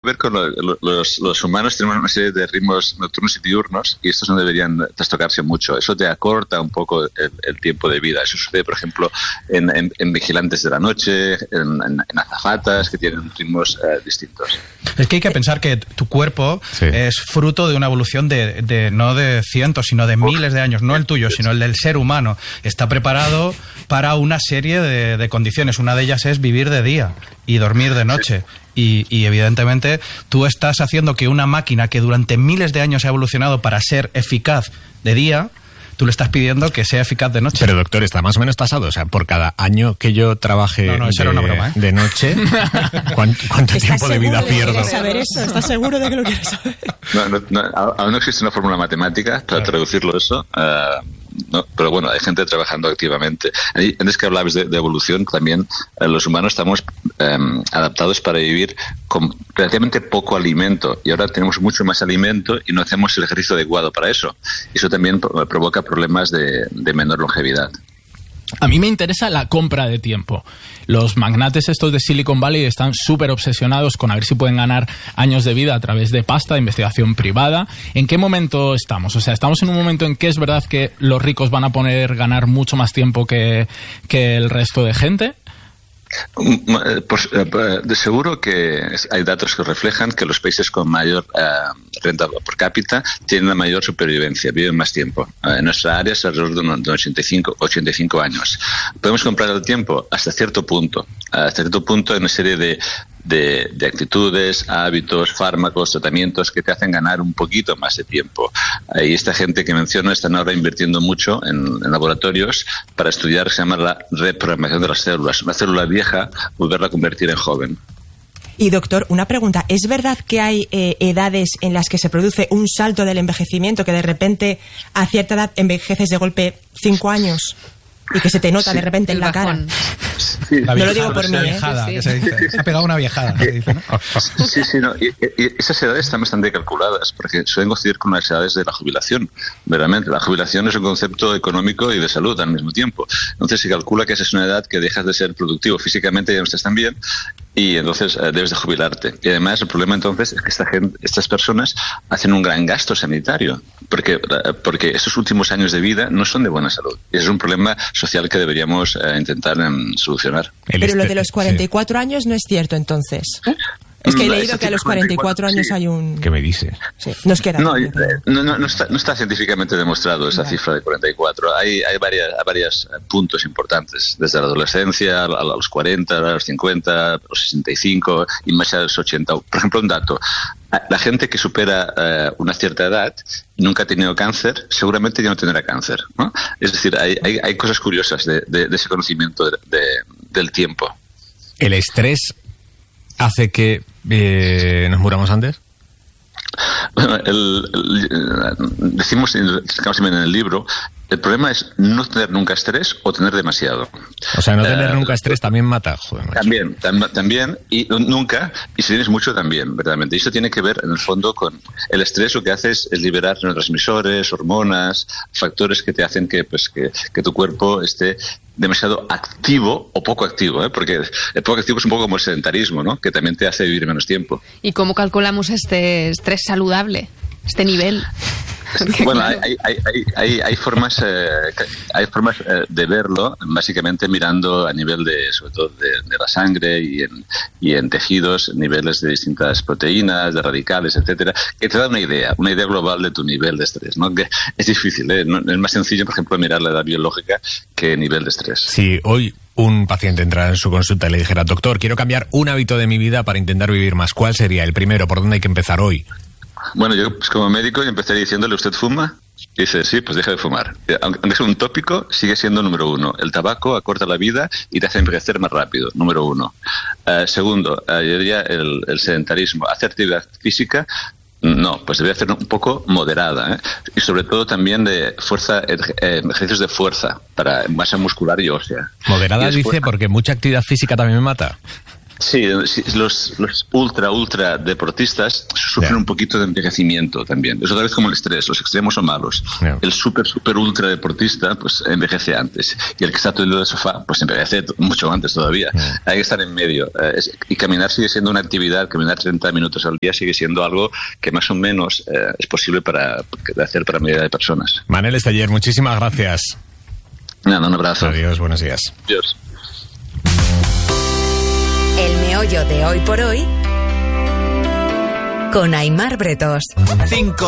ver con los humanos. Tenemos una serie de ritmos nocturnos y diurnos, y estos no deberían trastocarse mucho. Eso te acorta un poco el tiempo de vida. Eso sucede, por ejemplo, en vigilantes de la noche, en azafatas, que tienen ritmos distintos. Es que hay que pensar que tu cuerpo es fruto de una evolución no de cientos, sino de miles de años. No el tuyo, sino el del ser humano. Está preparado para una serie de condiciones. Una de ellas es vivir de día y dormir de noche. Y evidentemente tú estás haciendo que una máquina que durante miles de años ha evolucionado para ser eficaz de día, tú le estás pidiendo que sea eficaz de noche. Pero doctor, está más o menos tasado. O sea, por cada año que yo trabaje eso era una broma, de noche, ¿cuánto tiempo de vida pierdo? ¿Estás seguro de que quieres saber eso? ¿Estás seguro de que lo quieres saber? Aún no existe una fórmula matemática para traducirlo eso. No, pero bueno, hay gente trabajando activamente. Antes que hablabas de evolución, también los humanos estamos adaptados para vivir con relativamente poco alimento, y ahora tenemos mucho más alimento y no hacemos el ejercicio adecuado para eso. Eso también provoca problemas de menor longevidad. A mí me interesa la compra de tiempo. Los magnates estos de Silicon Valley están súper obsesionados con a ver si pueden ganar años de vida a través de pasta, de investigación privada. ¿En qué momento estamos? O sea, ¿estamos en un momento en que es verdad que los ricos van a poder ganar mucho más tiempo que el resto de gente? Pues de seguro que hay datos que reflejan que los países con mayor renta por cápita tienen una mayor supervivencia, viven más tiempo. En nuestra área es alrededor de 85 años. Podemos comprar el tiempo hasta cierto punto. Hasta cierto punto en una serie de actitudes, hábitos, fármacos, tratamientos que te hacen ganar un poquito más de tiempo. Y esta gente que menciono están ahora invirtiendo mucho en laboratorios para estudiar lo que se llama la reprogramación de las células. Una célula vieja, volverla a convertir en joven. Y doctor, una pregunta. ¿Es verdad que hay edades en las que se produce un salto del envejecimiento, que de repente a cierta edad envejeces de golpe 5 años y que se te nota de repente en la cara? Sí. No lo digo por mí, viejada, que se dice. Se ha pegado una viejada, se dice, ¿no? No. Y esas edades están bastante calculadas, porque suelen coincidir con las edades de la jubilación. Verdaderamente, la jubilación es un concepto económico y de salud al mismo tiempo. Entonces se calcula que esa es una edad que dejas de ser productivo físicamente, ya no estás tan bien, y entonces debes de jubilarte. Y además el problema entonces es que estas personas hacen un gran gasto sanitario, porque estos últimos años de vida no son de buena salud. Y es un problema social que deberíamos intentar solucionar. Pero lo de los 44 años no es cierto, entonces. Es que he leído que a los 44 años hay un... ¿Qué me dice? Sí, nos queda. No está científicamente demostrado esa cifra de 44. Hay varios puntos importantes, desde la adolescencia a los 40, a los 50, a los 65 y más a los 80. Por ejemplo, un dato. La gente que supera una cierta edad y nunca ha tenido cáncer, seguramente ya no tendrá cáncer, ¿no? Es decir, hay cosas curiosas de ese conocimiento del tiempo. ¿El estrés hace que nos muramos antes? Bueno, decimos, sacamos en el libro, el problema es no tener nunca estrés o tener demasiado. O sea, no tener nunca estrés también mata. Joder, también, y nunca, y si tienes mucho también, verdaderamente. Y esto tiene que ver, en el fondo, con el estrés. Lo que hace es liberar neurotransmisores, hormonas, factores que te hacen que tu cuerpo esté demasiado activo o poco activo, porque el poco activo es un poco como el sedentarismo, ¿no? Que también te hace vivir menos tiempo. ¿Y cómo calculamos este estrés saludable, este nivel? Bueno, hay formas de verlo, básicamente mirando a nivel sobre todo de la sangre y en tejidos, niveles de distintas proteínas, de radicales, etcétera, que te da una idea global de tu nivel de estrés, ¿no? Que es difícil, no, es más sencillo, por ejemplo, mirar la edad biológica que nivel de estrés. Si hoy un paciente entrara en su consulta y le dijera, doctor, quiero cambiar un hábito de mi vida para intentar vivir más, ¿cuál sería el primero? ¿Por dónde hay que empezar hoy? Bueno, yo como médico empezaría diciéndole, ¿usted fuma? Y dice, sí, pues deja de fumar. Aunque es un tópico, sigue siendo número 1. El tabaco acorta la vida y te hace envejecer más rápido, número 1. Segundo, yo diría el sedentarismo. Hacer actividad física, no, pues debería hacer un poco moderada, y sobre todo también de fuerza, ejercicios de fuerza para masa muscular y ósea. Moderada, y después, dice, porque mucha actividad física también me mata. Sí, los ultra deportistas sufren un poquito de envejecimiento también. Es otra vez como el estrés, los extremos son malos. El super ultra deportista pues envejece antes, y el que está todo el día en el sofá pues envejece mucho antes todavía. Hay que estar en medio, y caminar sigue siendo una actividad. Caminar 30 minutos al día sigue siendo algo que más o menos es posible de hacer para la mayoría de personas. Manel Esteller, muchísimas gracias. Nada, un abrazo. Adiós, buenos días. Adiós. El meollo de Hoy por Hoy con Aimar Bretos. 5